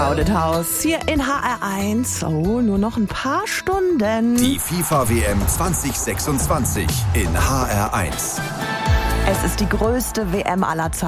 Crowded House hier in HR1. Oh, nur noch ein paar Stunden. Die FIFA-WM 2026 in HR1. Es ist die größte WM aller Zeiten.